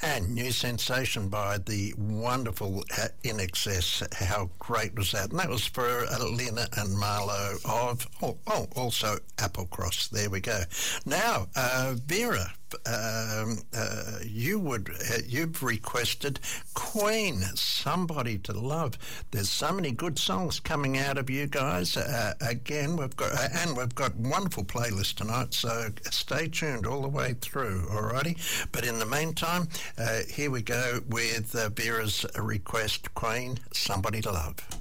And New Sensation by the wonderful In Excess. How great was that? And that was for Lena and Marlo of, also Applecross. There we go. Now, Vera, you've requested Queen, Somebody to Love. There's so many good songs coming out of you guys. Again, we've got wonderful playlist tonight, so stay tuned all the way through, alrighty? But in the meantime, here we go with Vera's request, Queen, Somebody to Love.